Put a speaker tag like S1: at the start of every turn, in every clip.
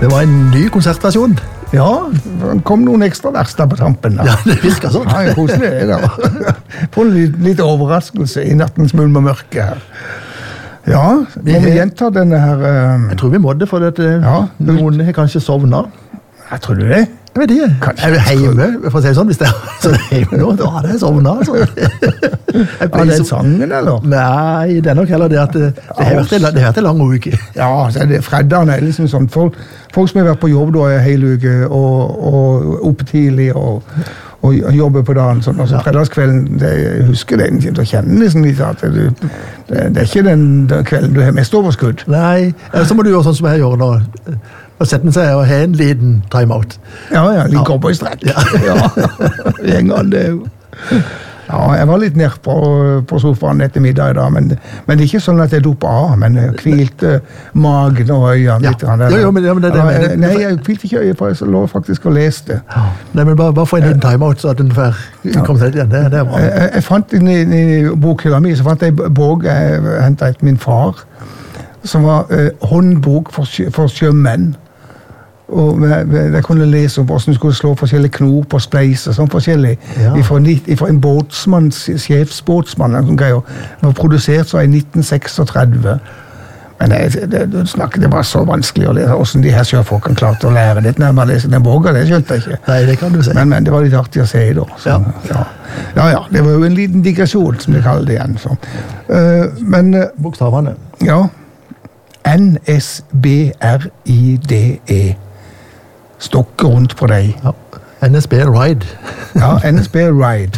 S1: Det var en ny konsertversjon.
S2: Ja, det kom noen ekstra vers der på tampen. Da.
S1: Ja, det virker sånn.
S2: Ja, koselig det da. Få en litt overraskelse i nattens mulm og mørke her. Ja, må vi gjenta denne her...
S1: Jeg tror vi må det, for noen har kanskje sovnet.
S2: Jeg tror du det?
S1: Jeg vet ikke.
S2: Kanskje.
S1: Er du hjemme, for å si det sånn, hvis det er så hjemme nå, da hadde jeg sovnet. Altså.
S2: Er det sangen, eller?
S1: Nei, det er nok heller det at det har vært en lang uke.
S2: Ja, fredagen er liksom sånn. Folk som har vært på jobb da en hel uke, og oppe tidlig, og jobber på dagen, sånn. Altså, fredagskvelden, jeg husker det, jeg kjenner liksom litt at det er ikke den kvelden du har mest overskudd.
S1: Nei, så må du gjøre sånn som jeg gjør nå. Og sette seg og ha en liten time-out.
S2: Ja, litt cowboystrekk. Ja, gjengene det jo. Ja, jeg var litt ned på sofaen etter middag i dag, men det er ikke sånn at jeg dopet av, men jeg kvilte magen og øynene litt. Nei, jeg kvilte ikke øyet, for jeg lå faktisk og leste.
S1: Nei, men bare få en liten time-out, så at den kommer seg igjen. Det er bra.
S2: Jeg fant i bokhylla mi, så fant jeg en bok jeg hentet etter min far, som var håndbok for sjømenn. Og jeg kunne lese om hvordan du skulle slå forskjellige knop og spleis og sånn forskjellig. Fra en båtsmann, sjefsbåtsmann, som var produsert så i 1936. Men det var så vanskelig å lese hvordan de her sjøfolkene klarte å lære det. Når man leser den boka, det skjønte jeg ikke.
S1: Nei, det kan du si.
S2: Men det var litt artig å se da. Så, ja, det var jo en liten digresjon, som de kaller det igjen. Så. Men
S1: bokstavene.
S2: Ja. NSBRIDE. Stokker rundt på deg.
S1: Ja, NSB Ride.
S2: Ja, NSB Ride.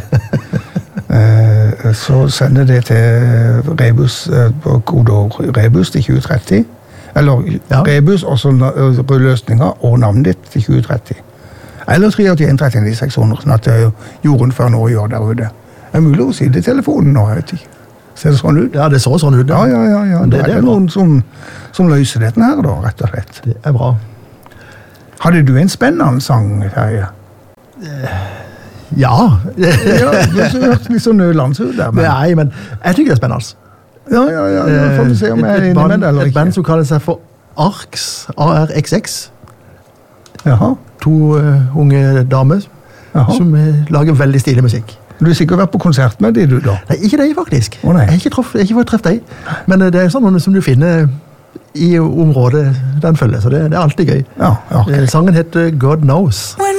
S2: Så sender det til Rebus, på kodeord Rebus til 2030. Eller Rebus, og så rødløsninger og navnet ditt til 2030. Eller 381-39-600, sånn at jorden før nå gjør der ute. Det er mulig å si det i telefonen nå, jeg vet ikke. Ser det sånn ut?
S1: Ja, det så sånn ut.
S2: Ja. Det er noen som løser dette her da, rett og slett.
S1: Det er bra.
S2: Hadde du en spennende sang, Terje?
S1: Ja.
S2: Du hørte litt sånn nødlands ut der.
S1: Nei, men jeg tykker det er spennende.
S2: Ja, får vi se om jeg er inne med det eller ikke.
S1: Et band som kaller seg for ARX, ARXX.
S2: Jaha.
S1: 2 unge damer som lager veldig stilig musikk.
S2: Du har sikkert vært på konsert med de, du da?
S1: Nei, ikke de faktisk.
S2: Nei.
S1: Jeg har ikke fått treffe de. Men det er sånn som du finner i området den følger, så det er alltid gøy.
S2: Ja, okay.
S1: Sangen heter God Knows.